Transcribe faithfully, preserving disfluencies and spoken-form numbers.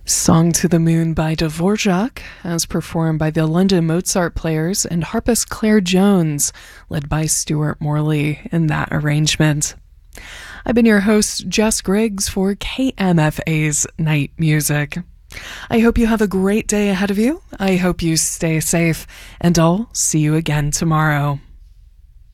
Song to the Moon by Dvorak, as performed by the London Mozart Players and harpist Claire Jones, led by Stuart Morley in that arrangement. I've been your host, Jess Griggs, for K M F A's Night Music. I hope you have a great day ahead of you. I hope you stay safe, and I'll see you again tomorrow.